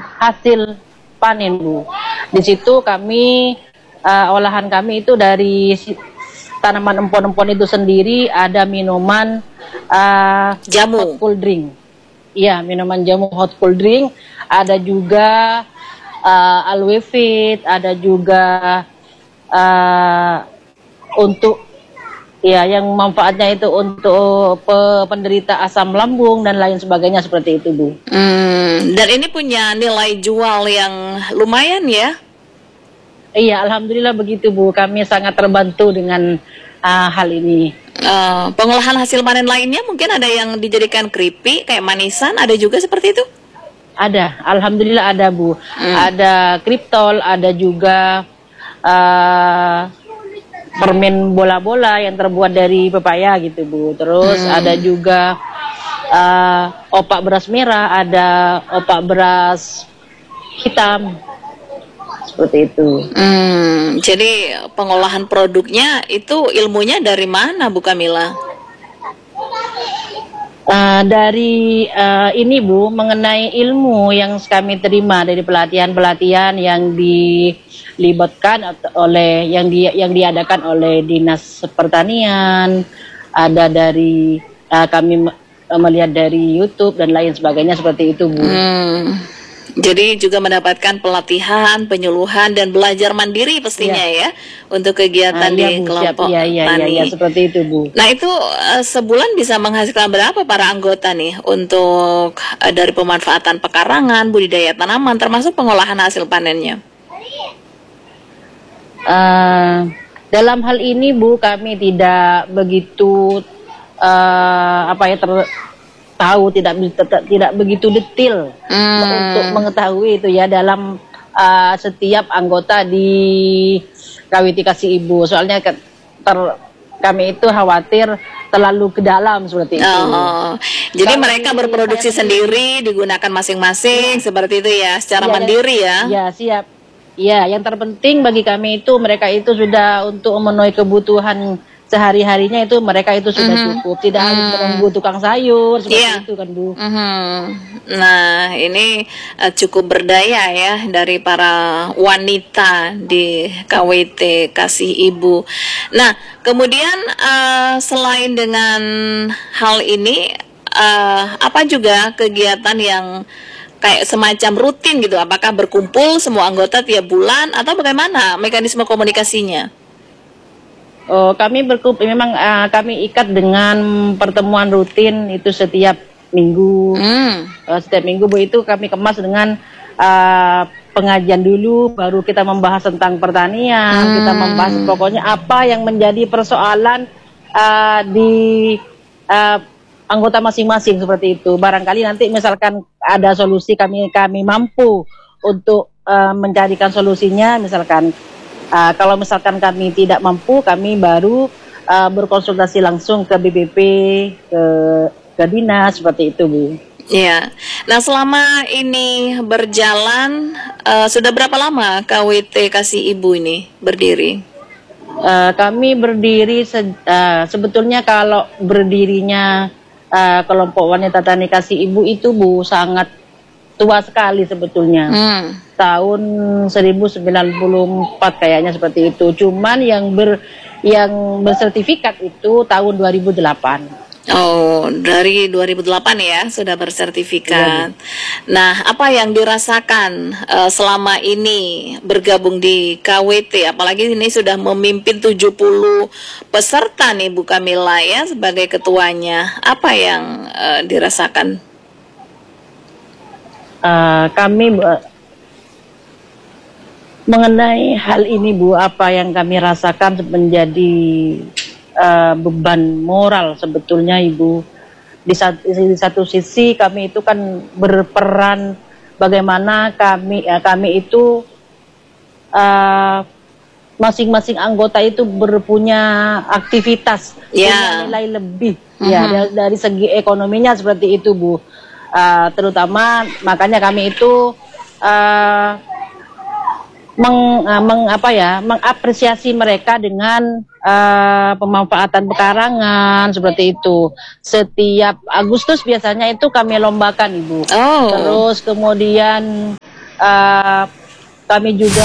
hasil panen, Bu. Di situ kami olahan kami itu dari tanaman empon-empon itu sendiri, ada minuman jamu hot cool drink. Iya, minuman jamu hot cool drink, ada juga aloe fit, ada juga untuk ya yang manfaatnya itu untuk penderita asam lambung dan lain sebagainya seperti itu, Bu. Dan ini punya nilai jual yang lumayan ya? Iya, alhamdulillah begitu, Bu. Kami sangat terbantu dengan hal ini. Pengolahan hasil panen lainnya mungkin ada yang dijadikan keripik kayak manisan, ada juga seperti itu? Ada, alhamdulillah ada, Bu. Ada kriptol, ada juga permen bola-bola yang terbuat dari pepaya gitu, Bu. Terus ada juga opak beras merah, ada opak beras hitam, seperti itu. Jadi pengolahan produknya itu ilmunya dari mana, Bu Kamila? Dari ini, Bu, mengenai ilmu yang kami terima dari pelatihan-pelatihan yang dilibatkan oleh yang diadakan oleh Dinas Pertanian, ada dari kami melihat dari YouTube dan lain sebagainya seperti itu, Bu. Jadi juga mendapatkan pelatihan, penyuluhan dan belajar mandiri pastinya ya untuk kegiatan di Bu, kelompok tani. Iya, seperti itu, Bu. Nah itu sebulan bisa menghasilkan berapa para anggota nih untuk dari pemanfaatan pekarangan, budidaya tanaman, termasuk pengolahan hasil panennya? Dalam hal ini, Bu, kami tidak begitu tahu, tidak begitu detail untuk mengetahui itu ya dalam setiap anggota di KWT Kasih Ibu. Soalnya kami itu khawatir terlalu ke dalam seperti itu. Jadi mereka berproduksi sendiri, digunakan masing-masing seperti itu ya, secara mandiri ya. Ya, siap. Ya, yang terpenting bagi kami itu mereka itu sudah untuk memenuhi kebutuhan sehari-harinya itu mereka itu sudah cukup, tidak harus menunggu tukang sayur seperti itu kan, Bu. Nah ini cukup berdaya ya dari para wanita di KWT Kasih Ibu. Nah kemudian selain dengan hal ini apa juga kegiatan yang kayak semacam rutin gitu? Apakah berkumpul semua anggota tiap bulan atau bagaimana mekanisme komunikasinya? Kami berkumpul, memang kami ikat dengan pertemuan rutin itu setiap minggu. Setiap minggu, Bu, itu kami kemas dengan pengajian dulu, baru kita membahas tentang pertanian, kita membahas pokoknya apa yang menjadi persoalan di anggota masing-masing seperti itu. Barangkali nanti misalkan ada solusi, kami mampu untuk mencarikan solusinya, misalkan. Kalau misalkan kami tidak mampu, kami baru berkonsultasi langsung ke BPP, ke dinas, seperti itu, Bu. Iya. Nah selama ini berjalan, sudah berapa lama KWT Kasih Ibu ini berdiri? Kami berdiri, sebetulnya kalau berdirinya kelompok wanita tani Kasih Ibu itu, Bu, sangat tua sekali sebetulnya. Tahun 1094 kayaknya seperti itu. Cuman yang bersertifikat itu tahun 2008. Oh, dari 2008 ya sudah bersertifikat. Nah, apa yang dirasakan selama ini bergabung di KWT? Apalagi ini sudah memimpin 70 peserta nih Bu Kamila ya sebagai ketuanya. Apa yang dirasakan? Kami mengenai hal ini, Bu, apa yang kami rasakan menjadi beban moral sebetulnya, Ibu. Di satu sisi kami itu kan berperan bagaimana kami itu masing-masing anggota itu berpunya aktivitas, punya nilai lebih ya dari segi ekonominya seperti itu, Bu. Terutama makanya kami itu mengapresiasi mereka dengan pemanfaatan pekarangan seperti itu. Setiap Agustus biasanya itu kami lombakan, Ibu. Terus kemudian kami juga